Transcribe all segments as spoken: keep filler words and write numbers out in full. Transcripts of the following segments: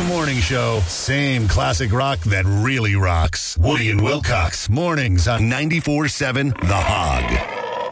morning show. Same classic rock that really rocks. Woody and Wilcox. Mornings on ninety-four point seven The Hog.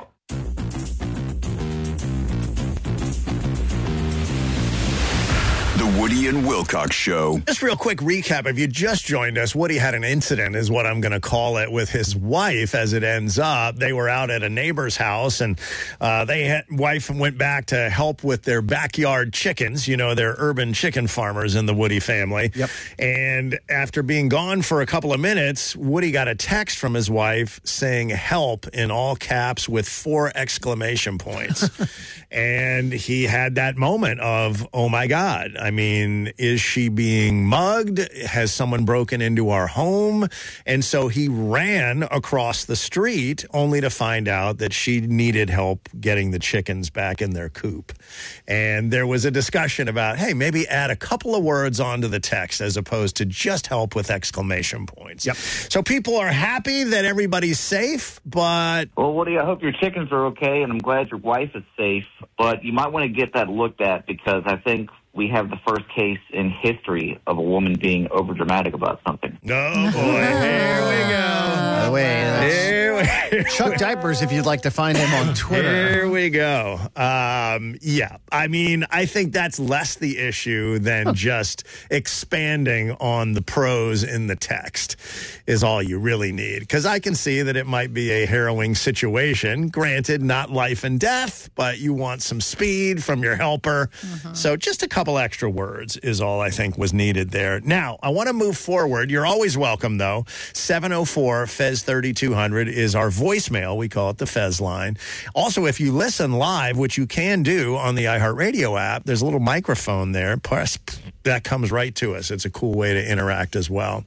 Woody and Wilcox Show. Just real quick recap. If you just joined us, Woody had an incident, is what I'm going to call it, with his wife. As it ends up, they were out at a neighbor's house, and uh, they had, wife went back to help with their backyard chickens. You know, they're urban chicken farmers in the Woody family. Yep. And after being gone for a couple of minutes, Woody got a text from his wife saying "help" in all caps with four exclamation points. And he had that moment of, oh my God. I mean, is she being mugged? Has someone broken into our home? And so he ran across the street only to find out that she needed help getting the chickens back in their coop. And there was a discussion about, hey, maybe add a couple of words onto the text as opposed to just help with exclamation points. Yep. So people are happy that everybody's safe, but... Well, Woody, I hope your chickens are okay, and I'm glad your wife is safe. But you might want to get that looked at, because I think we have the first case in history of a woman being overdramatic about something. Oh, boy. Here we go. By the way, Here we Chuck Diapers, if you'd like to find him on Twitter. Here we go. Um, yeah, I mean, I think that's less the issue than just expanding on the prose in the text is all you really need. Because I can see that it might be a harrowing situation. Granted, not life and death, but you want some speed from your helper. Mm-hmm. So just a couple extra words is all I think was needed there. Now, I want to move forward. You're always welcome, though. seven oh four, F E Z thirty-two hundred is our voicemail. We call it the Fez line. Also, if you listen live, which you can do on the iHeartRadio app, there's a little microphone there. Press, that comes right to us. It's a cool way to interact as well.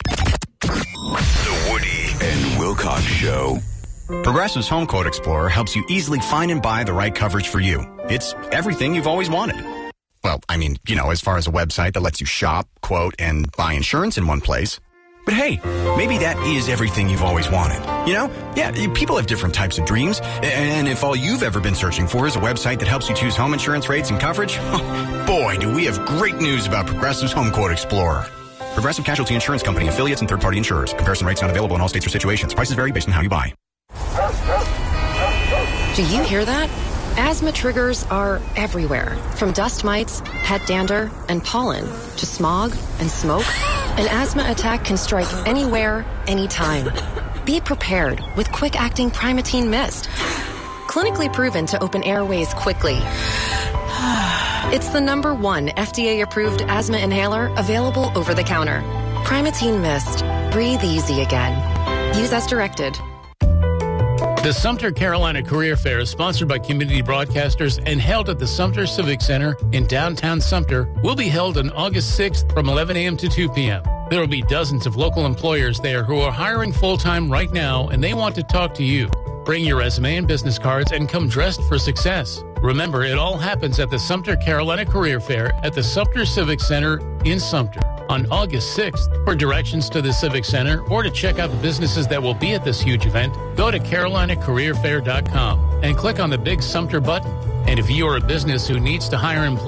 The Woody and Wilcox Show. Progressive's Home Quote Explorer helps you easily find and buy the right coverage for you. It's everything you've always wanted. Well, I mean, you know, as far as a website that lets you shop, quote, and buy insurance in one place. But hey, maybe that is everything you've always wanted. You know? Yeah, people have different types of dreams. And if all you've ever been searching for is a website that helps you choose home insurance rates and coverage, boy, do we have great news about Progressive's Home Quote Explorer. Progressive Casualty Insurance Company, affiliates, and third-party insurers. Comparison rates not available in all states or situations. Prices vary based on how you buy. Do you hear that? Asthma triggers are everywhere, from dust mites, pet dander, and pollen, to smog and smoke. An asthma attack can strike anywhere, anytime. Be prepared with quick-acting Primatene Mist. Clinically proven to open airways quickly. It's the number one F D A-approved asthma inhaler available over the counter. Primatene Mist. Breathe easy again. Use as directed. The Sumter Carolina Career Fair is sponsored by Community Broadcasters and held at the Sumter Civic Center in downtown Sumter. Will be held on August sixth from eleven a.m. to two p.m. There will be dozens of local employers there who are hiring full-time right now, and they want to talk to you. Bring your resume and business cards and come dressed for success. Remember, it all happens at the Sumter Carolina Career Fair at the Sumter Civic Center in Sumter on August sixth. For directions to the Civic Center or to check out the businesses that will be at this huge event, go to carolina career fair dot com and click on the big Sumter button. And if you are a business who needs to hire employees,